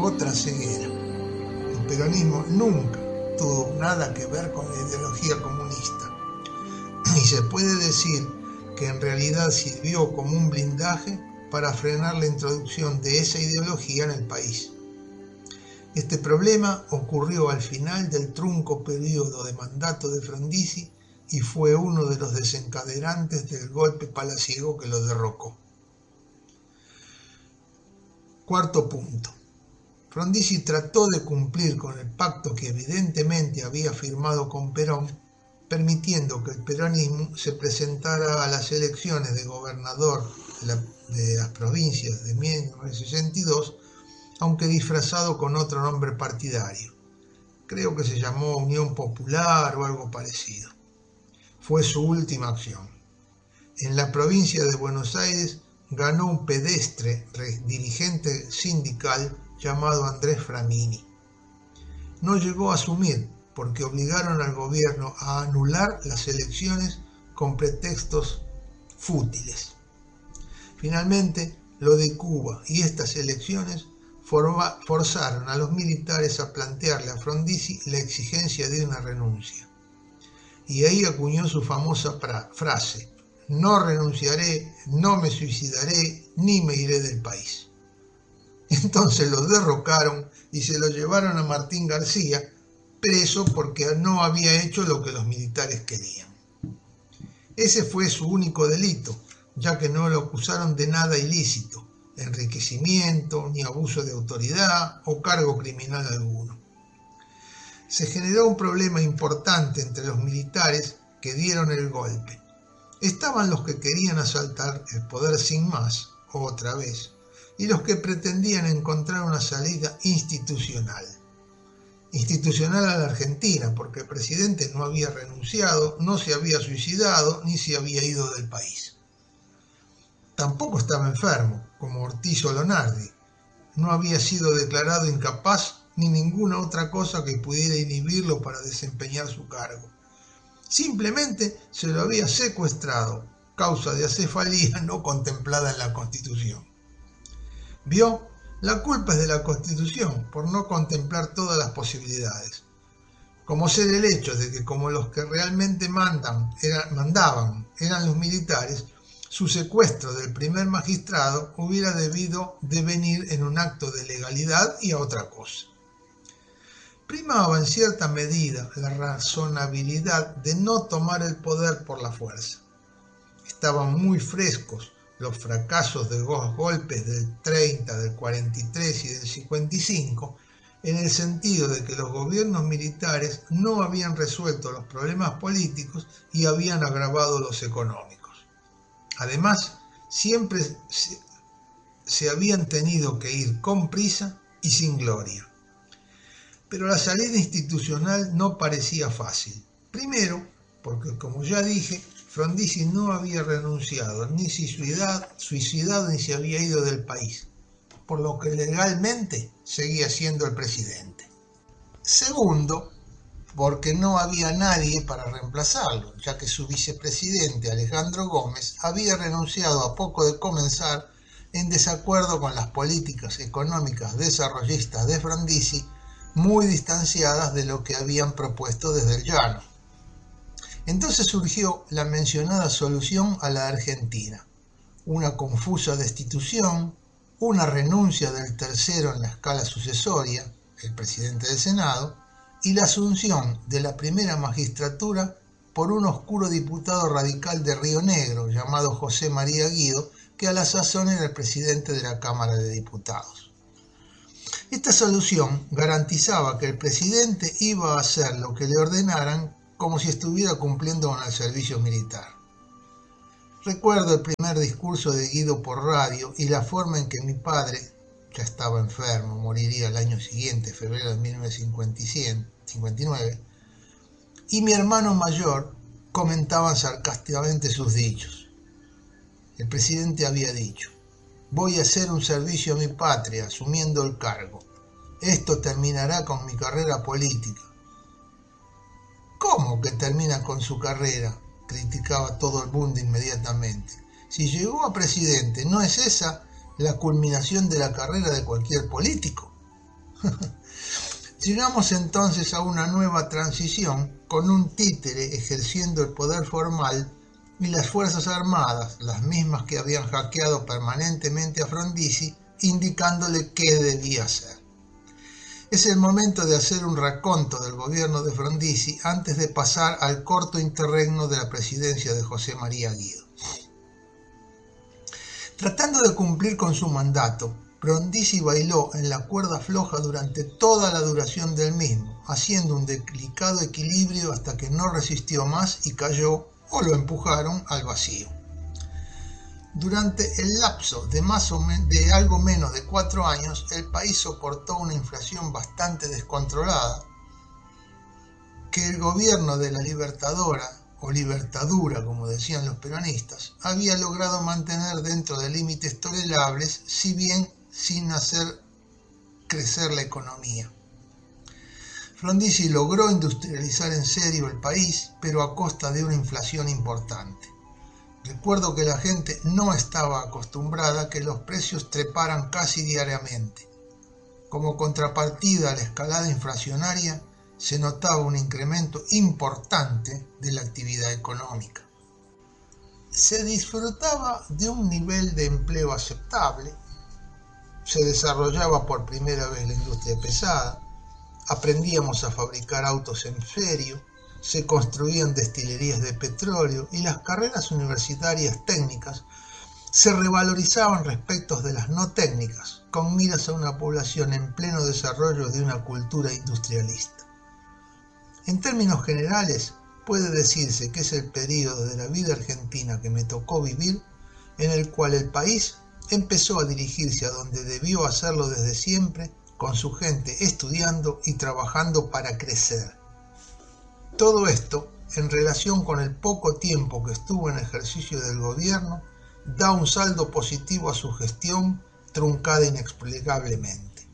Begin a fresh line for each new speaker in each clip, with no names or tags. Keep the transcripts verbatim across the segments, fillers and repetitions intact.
otra ceguera. El peronismo nunca tuvo nada que ver con la ideología comunista y se puede decir que en realidad sirvió como un blindaje para frenar la introducción de esa ideología en el país. Este problema ocurrió al final del trunco periodo de mandato de Frondizi y fue uno de los desencadenantes del golpe palaciego que lo derrocó. Cuarto punto. Frondizi trató de cumplir con el pacto que evidentemente había firmado con Perón, permitiendo que el peronismo se presentara a las elecciones de gobernador de, la, de las provincias de mil novecientos sesenta y dos, aunque disfrazado con otro nombre partidario. Creo que se llamó Unión Popular o algo parecido. Fue su última acción. En la provincia de Buenos Aires ganó un pedestre dirigente sindical llamado Andrés Framini. No llegó a asumir porque obligaron al gobierno a anular las elecciones con pretextos fútiles. Finalmente, lo de Cuba y estas elecciones forma, forzaron a los militares a plantearle a Frondizi la exigencia de una renuncia. Y ahí acuñó su famosa frase: no renunciaré, no me suicidaré, ni me iré del país. Entonces lo derrocaron y se lo llevaron a Martín García, preso porque no había hecho lo que los militares querían. Ese fue su único delito, ya que no lo acusaron de nada ilícito, enriquecimiento, ni abuso de autoridad o cargo criminal alguno. Se generó un problema importante entre los militares que dieron el golpe. Estaban los que querían asaltar el poder sin más, otra vez, y los que pretendían encontrar una salida institucional. Institucional a la Argentina, porque el presidente no había renunciado, no se había suicidado, ni se había ido del país. Tampoco estaba enfermo, como Ortiz o Lonardi. No había sido declarado incapaz ni ninguna otra cosa que pudiera inhibirlo para desempeñar su cargo. Simplemente se lo había secuestrado, causa de acefalía no contemplada en la Constitución. ¿Vio? La culpa es de la Constitución por no contemplar todas las posibilidades. Como ser el hecho de que como los que realmente mandan, era, mandaban eran los militares, su secuestro del primer magistrado hubiera debido devenir en un acto de legalidad y a otra cosa. Primaba en cierta medida la razonabilidad de no tomar el poder por la fuerza. Estaban muy frescos los fracasos de los golpes del treinta, del cuarenta y tres y del cincuenta y cinco, en el sentido de que los gobiernos militares no habían resuelto los problemas políticos y habían agravado los económicos. Además, siempre se, se habían tenido que ir con prisa y sin gloria. Pero la salida institucional no parecía fácil. Primero, porque como ya dije, Frondizi no había renunciado, ni suicidado, suicidado ni se había ido del país, por lo que legalmente seguía siendo el presidente. Segundo, porque no había nadie para reemplazarlo, ya que su vicepresidente Alejandro Gómez había renunciado a poco de comenzar en desacuerdo con las políticas económicas desarrollistas de Frondizi, muy distanciadas de lo que habían propuesto desde el llano. Entonces surgió la mencionada solución a la Argentina, una confusa destitución, una renuncia del tercero en la escala sucesoria, el presidente del Senado, y la asunción de la primera magistratura por un oscuro diputado radical de Río Negro llamado José María Guido, que a la sazón era el presidente de la Cámara de Diputados. Esta solución garantizaba que el presidente iba a hacer lo que le ordenaran como si estuviera cumpliendo con el servicio militar. Recuerdo el primer discurso de Guido por radio y la forma en que mi padre, ya estaba enfermo, moriría el año siguiente, febrero de mil novecientos cincuenta y nueve, y mi hermano mayor comentaban sarcásticamente sus dichos. El presidente había dicho: voy a hacer un servicio a mi patria asumiendo el cargo. Esto terminará con mi carrera política. ¿Cómo que termina con su carrera?, criticaba todo el mundo inmediatamente. Si llegó a presidente, ¿no es esa la culminación de la carrera de cualquier político? Llegamos entonces a una nueva transición con un títere ejerciendo el poder formal y las Fuerzas Armadas, las mismas que habían hackeado permanentemente a Frondizi, indicándole qué debía hacer. Es el momento de hacer un raconto del gobierno de Frondizi antes de pasar al corto interregno de la presidencia de José María Guido. Tratando de cumplir con su mandato, Frondizi bailó en la cuerda floja durante toda la duración del mismo, haciendo un delicado equilibrio hasta que no resistió más y cayó o lo empujaron al vacío. Durante el lapso de, más o menos, de algo menos de cuatro años, el país soportó una inflación bastante descontrolada que el gobierno de la Libertadora, o Libertadura como decían los peronistas, había logrado mantener dentro de límites tolerables, si bien sin hacer crecer la economía. Frondizi logró industrializar en serio el país, pero a costa de una inflación importante. Recuerdo que la gente no estaba acostumbrada a que los precios treparan casi diariamente. Como contrapartida a la escalada inflacionaria, se notaba un incremento importante de la actividad económica. Se disfrutaba de un nivel de empleo aceptable, se desarrollaba por primera vez la industria pesada, aprendíamos a fabricar autos en serio, se construían destilerías de petróleo y las carreras universitarias técnicas se revalorizaban respecto de las no técnicas, con miras a una población en pleno desarrollo de una cultura industrialista. En términos generales, puede decirse que es el periodo de la vida argentina que me tocó vivir, en el cual el país empezó a dirigirse a donde debió hacerlo desde siempre, con su gente estudiando y trabajando para crecer. Todo esto, en relación con el poco tiempo que estuvo en ejercicio del gobierno, da un saldo positivo a su gestión, truncada inexplicablemente.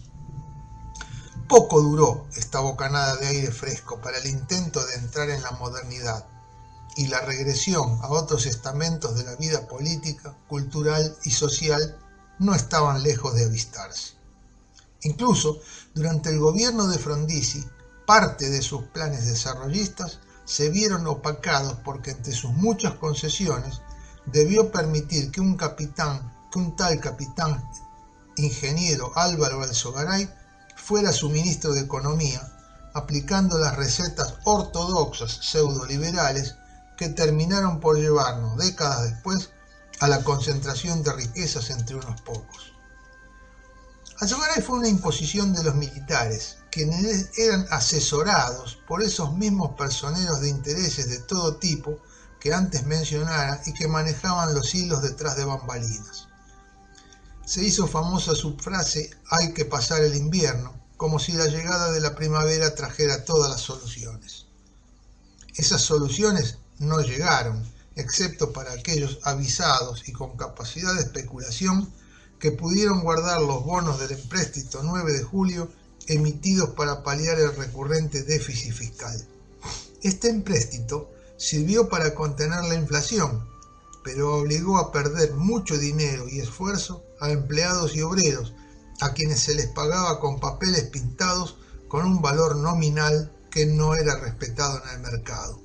Poco duró esta bocanada de aire fresco para el intento de entrar en la modernidad y la regresión a otros estamentos de la vida política, cultural y social no estaban lejos de avistarse. Incluso, durante el gobierno de Frondizi, parte de sus planes desarrollistas se vieron opacados porque entre sus muchas concesiones debió permitir que un capitán, que un tal capitán ingeniero Álvaro Alzogaray fuera su ministro de Economía, aplicando las recetas ortodoxas pseudoliberales que terminaron por llevarnos décadas después a la concentración de riquezas entre unos pocos. Alzogaray fue una imposición de los militares, quienes eran asesorados por esos mismos personeros de intereses de todo tipo que antes mencionara y que manejaban los hilos detrás de bambalinas. Se hizo famosa su frase «hay que pasar el invierno», como si la llegada de la primavera trajera todas las soluciones. Esas soluciones no llegaron, excepto para aquellos avisados y con capacidad de especulación que pudieron guardar los bonos del empréstito nueve de julio emitidos para paliar el recurrente déficit fiscal. Este empréstito sirvió para contener la inflación, pero obligó a perder mucho dinero y esfuerzo a empleados y obreros, a quienes se les pagaba con papeles pintados con un valor nominal que no era respetado en el mercado.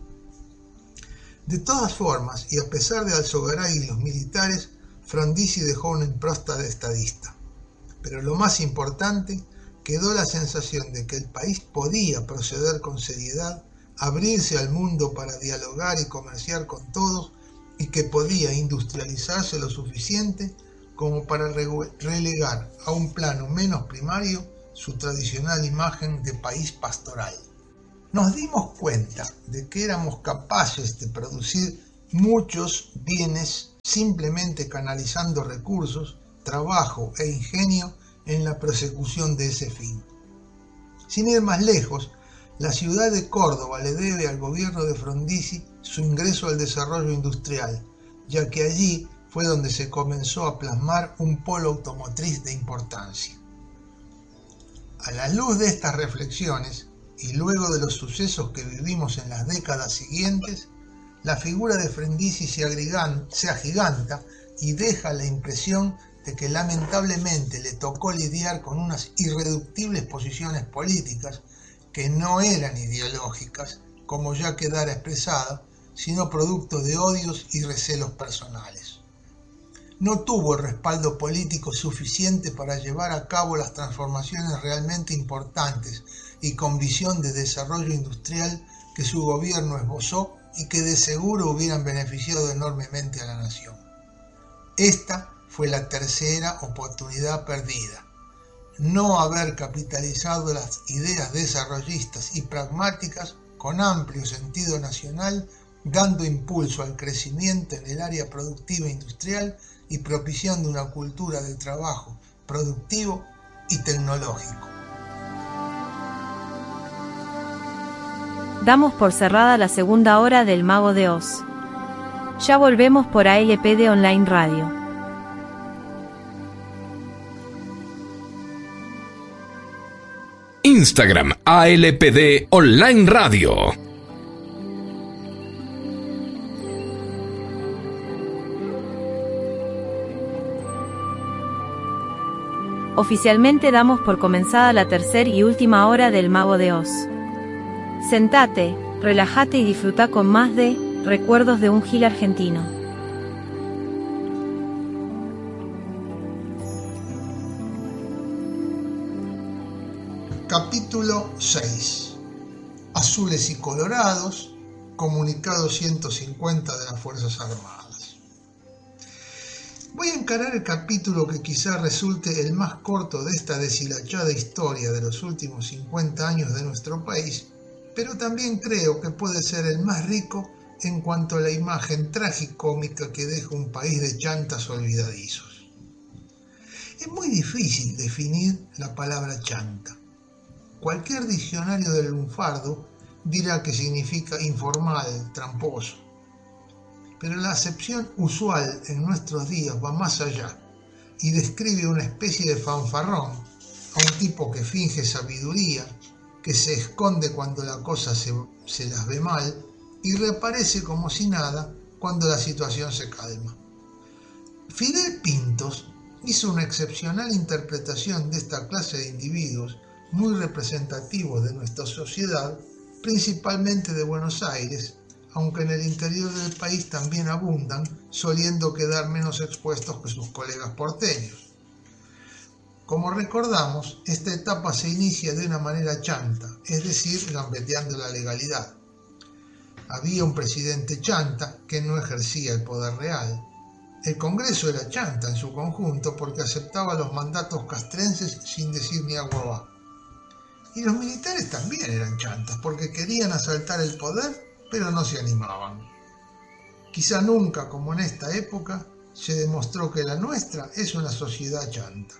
De todas formas, y a pesar de Alzogaray y los militares, Frondizi dejó una impronta de estadista. Pero lo más importante, quedó la sensación de que el país podía proceder con seriedad, abrirse al mundo para dialogar y comerciar con todos, y que podía industrializarse lo suficiente como para relegar a un plano menos primario su tradicional imagen de país pastoral. Nos dimos cuenta de que éramos capaces de producir muchos bienes simplemente canalizando recursos, trabajo e ingenio en la persecución de ese fin. Sin ir más lejos, la ciudad de Córdoba le debe al gobierno de Frondizi su ingreso al desarrollo industrial, ya que allí fue donde se comenzó a plasmar un polo automotriz de importancia. A la luz de estas reflexiones, y luego de los sucesos que vivimos en las décadas siguientes, la figura de Frondizi se, se agiganta y deja la impresión de que lamentablemente le tocó lidiar con unas irreductibles posiciones políticas que no eran ideológicas, como ya quedara expresado, sino producto de odios y recelos personales. No tuvo el respaldo político suficiente para llevar a cabo las transformaciones realmente importantes y con visión de desarrollo industrial que su gobierno esbozó y que de seguro hubieran beneficiado enormemente a la nación. Esta fue la tercera oportunidad perdida. No haber capitalizado las ideas desarrollistas y pragmáticas con amplio sentido nacional, dando impulso al crecimiento en el área productiva industrial y propiciando una cultura de trabajo productivo y tecnológico.
Damos por cerrada la segunda hora del Mago de Oz. Ya volvemos por A L P D Online Radio.
Instagram A L P D Online Radio.
Oficialmente damos por comenzada la tercera y última hora del Mago de Oz. Sentate, relájate y disfruta con más de Recuerdos de un Gil Argentino.
Capítulo seis. Azules y Colorados, Comunicado ciento cincuenta de las Fuerzas Armadas. Voy a encarar el capítulo que quizá resulte el más corto de esta deshilachada historia de los últimos cincuenta años de nuestro país, pero también creo que puede ser el más rico en cuanto a la imagen tragicómica que deja un país de chantas olvidadizos. Es muy difícil definir la palabra chanta. Cualquier diccionario del lunfardo dirá que significa informal, tramposo. Pero la acepción usual en nuestros días va más allá y describe una especie de fanfarrón, a un tipo que finge sabiduría, que se esconde cuando la cosa se, se las ve mal y reaparece como si nada cuando la situación se calma. Fidel Pintos hizo una excepcional interpretación de esta clase de individuos muy representativos de nuestra sociedad, principalmente de Buenos Aires, aunque en el interior del país también abundan, soliendo quedar menos expuestos que sus colegas porteños. Como recordamos, esta etapa se inicia de una manera chanta, es decir, gambeteando la legalidad. Había un presidente chanta que no ejercía el poder real. El Congreso era chanta en su conjunto porque aceptaba los mandatos castrenses sin decir ni agua va. Y los militares también eran chantas porque querían asaltar el poder, pero no se animaban. Quizá nunca, como en esta época, se demostró que la nuestra es una sociedad chanta.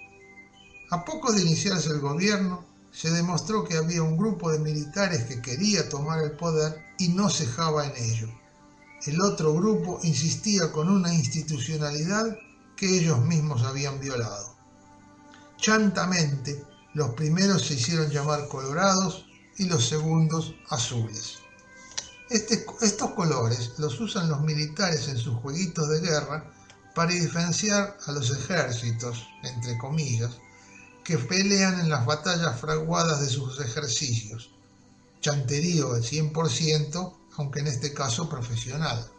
A poco de iniciarse el gobierno, se demostró que había un grupo de militares que quería tomar el poder y no cejaba en ello. El otro grupo insistía con una institucionalidad que ellos mismos habían violado. Chantamente, los primeros se hicieron llamar colorados y los segundos azules. Este, estos colores los usan los militares en sus jueguitos de guerra para diferenciar a los ejércitos, entre comillas, que pelean en las batallas fraguadas de sus ejercicios. Chanterío al cien por ciento, aunque en este caso profesional.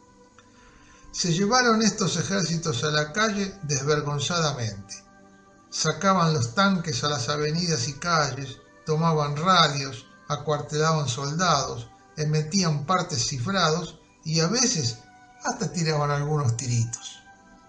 Se llevaron estos ejércitos a la calle desvergonzadamente. Sacaban los tanques a las avenidas y calles, tomaban radios, acuartelaban soldados, emitían partes cifrados y a veces hasta tiraban algunos tiritos.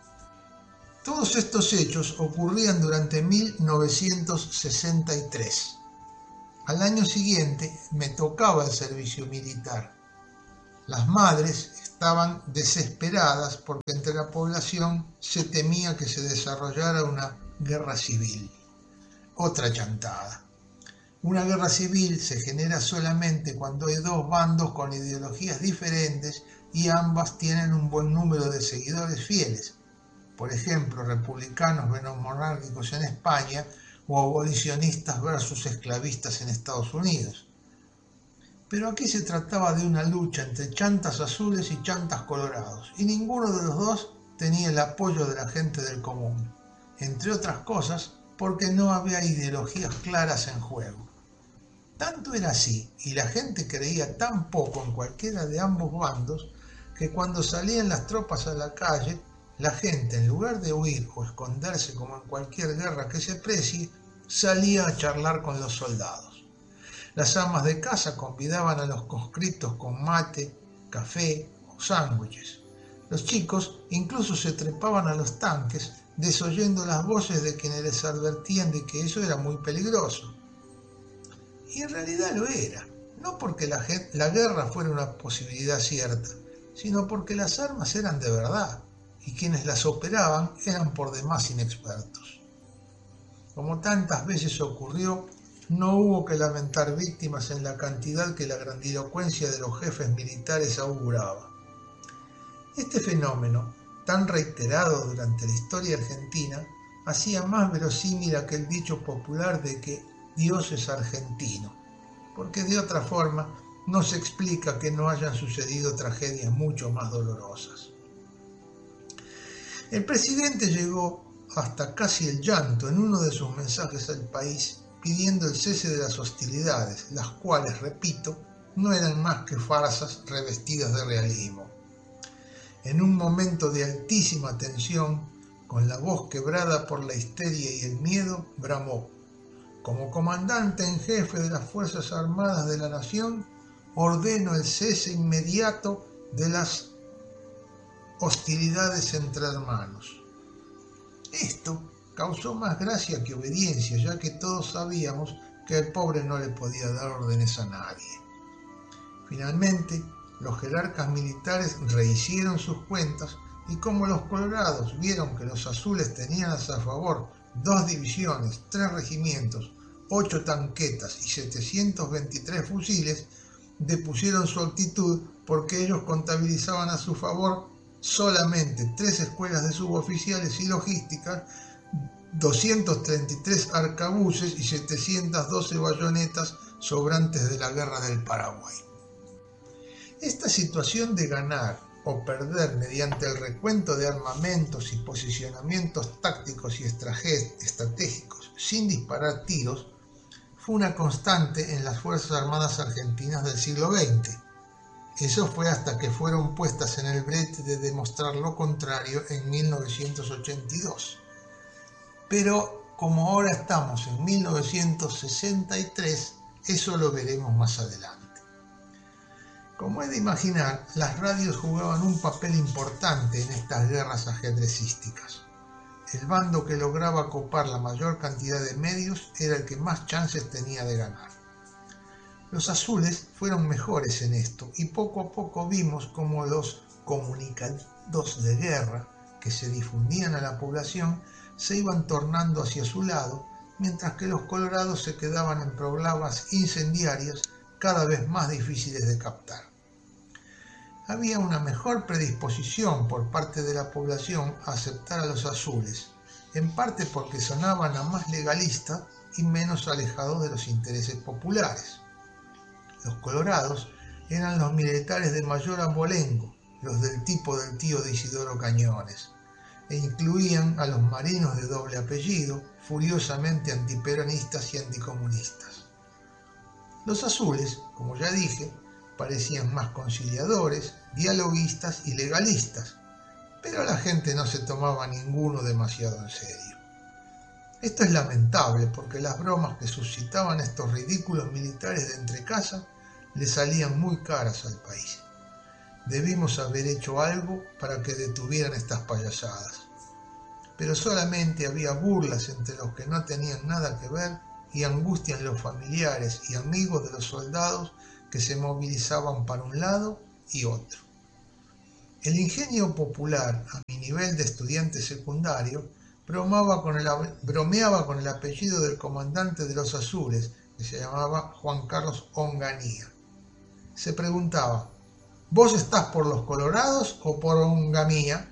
Todos estos hechos ocurrían durante mil novecientos sesenta y tres. Al año siguiente me tocaba el servicio militar. Las madres estaban desesperadas porque entre la población se temía que se desarrollara una guerra civil. Otra chantada. Una guerra civil se genera solamente cuando hay dos bandos con ideologías diferentes y ambas tienen un buen número de seguidores fieles. Por ejemplo, republicanos monárquicos en España o abolicionistas versus esclavistas en Estados Unidos. Pero aquí se trataba de una lucha entre chantas azules y chantas colorados, y ninguno de los dos tenía el apoyo de la gente del común, entre otras cosas porque no había ideologías claras en juego. Tanto era así, y la gente creía tan poco en cualquiera de ambos bandos, que cuando salían las tropas a la calle, la gente, en lugar de huir o esconderse como en cualquier guerra que se precie, salía a charlar con los soldados. Las amas de casa convidaban a los conscriptos con mate, café o sándwiches. Los chicos incluso se trepaban a los tanques, desoyendo las voces de quienes les advertían de que eso era muy peligroso. Y en realidad lo era, no porque la, la guerra fuera una posibilidad cierta, sino porque las armas eran de verdad, y quienes las operaban eran por demás inexpertos. Como tantas veces ocurrió, no hubo que lamentar víctimas en la cantidad que la grandilocuencia de los jefes militares auguraba. Este fenómeno, tan reiterado durante la historia argentina, hacía más verosímil aquel dicho popular de que Dios es argentino, porque de otra forma no se explica que no hayan sucedido tragedias mucho más dolorosas. El presidente llegó hasta casi el llanto en uno de sus mensajes al país pidiendo el cese de las hostilidades, las cuales, repito, no eran más que farsas revestidas de realismo. En un momento de altísima tensión, con la voz quebrada por la histeria y el miedo, bramó: como comandante en jefe de las Fuerzas Armadas de la Nación, ordeno el cese inmediato de las hostilidades entre hermanos. Esto causó más gracia que obediencia, ya que todos sabíamos que el pobre no le podía dar órdenes a nadie. Finalmente, los jerarcas militares rehicieron sus cuentas y como los colorados vieron que los azules tenían a su favor dos divisiones, tres regimientos, ocho tanquetas y setecientos veintitrés fusiles, depusieron su actitud porque ellos contabilizaban a su favor solamente tres escuelas de suboficiales y logísticas, doscientos treinta y tres arcabuces y setecientas doce bayonetas sobrantes de la guerra del Paraguay. Esta situación de ganar o perder mediante el recuento de armamentos y posicionamientos tácticos y estratégicos sin disparar tiros fue una constante en las Fuerzas Armadas Argentinas del siglo veinte. Eso fue hasta que fueron puestas en el brete de demostrar lo contrario en mil novecientos ochenta y dos. Pero como ahora estamos en mil novecientos sesenta y tres, eso lo veremos más adelante. Como es de imaginar, las radios jugaban un papel importante en estas guerras ajedrecísticas. El bando que lograba copar la mayor cantidad de medios era el que más chances tenía de ganar. Los azules fueron mejores en esto y poco a poco vimos cómo los comunicados de guerra que se difundían a la población se iban tornando hacia su lado, mientras que los colorados se quedaban en proclamas incendiarias cada vez más difíciles de captar. Había una mejor predisposición por parte de la población a aceptar a los azules, en parte porque sonaban a más legalistas y menos alejados de los intereses populares. Los colorados eran los militares de mayor abolengo, los del tipo del tío de Isidoro Cañones, e incluían a los marinos de doble apellido, furiosamente antiperonistas y anticomunistas. Los azules, como ya dije, parecían más conciliadores, dialoguistas y legalistas, pero la gente no se tomaba ninguno demasiado en serio. Esto es lamentable porque las bromas que suscitaban estos ridículos militares de entrecasa le salían muy caras al país. Debimos haber hecho algo para que detuvieran estas payasadas. Pero solamente había burlas entre los que no tenían nada que ver y angustia en los familiares y amigos de los soldados que se movilizaban para un lado y otro. El ingenio popular, a mi nivel de estudiante secundario, bromeaba con, el, bromeaba con el apellido del comandante de los azules, que se llamaba Juan Carlos Onganía. Se preguntaba: ¿vos estás por los colorados o por Onganía?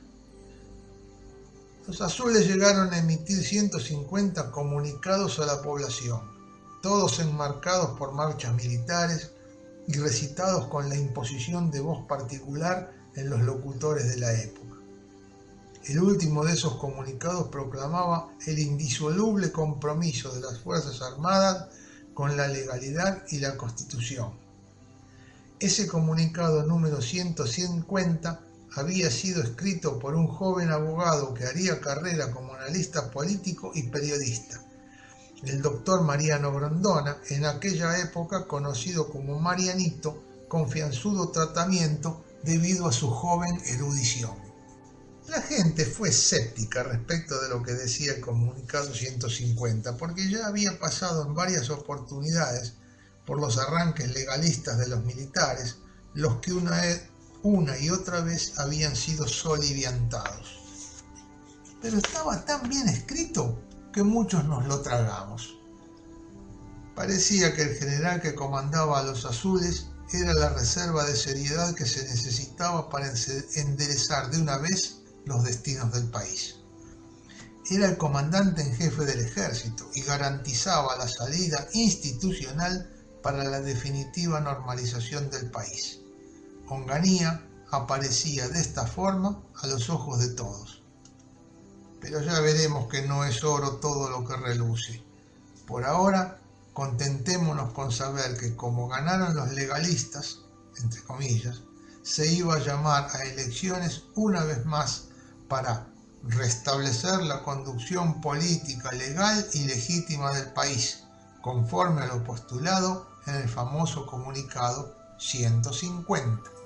Los azules llegaron a emitir ciento cincuenta comunicados a la población, todos enmarcados por marchas militares y recitados con la imposición de voz particular en los locutores de la época. El último de esos comunicados proclamaba el indisoluble compromiso de las Fuerzas Armadas con la legalidad y la Constitución. Ese comunicado número ciento cincuenta había sido escrito por un joven abogado que haría carrera como analista político y periodista, el doctor Mariano Grondona, en aquella época conocido como Marianito, confianzudo tratamiento debido a su joven erudición. La gente fue escéptica respecto de lo que decía el comunicado ciento cincuenta, porque ya había pasado en varias oportunidades por los arranques legalistas de los militares, los que una, una y otra vez habían sido soliviantados. Pero estaba tan bien escrito que muchos nos lo tragamos. Parecía que el general que comandaba a los azules era la reserva de seriedad que se necesitaba para enderezar de una vez los destinos del país. Era el comandante en jefe del ejército y garantizaba la salida institucional para la definitiva normalización del país. Onganía aparecía de esta forma a los ojos de todos. Pero ya veremos que no es oro todo lo que reluce. Por ahora, contentémonos con saber que como ganaron los legalistas, entre comillas, se iba a llamar a elecciones una vez más para restablecer la conducción política legal y legítima del país, conforme a lo postulado en el famoso comunicado ciento cincuenta.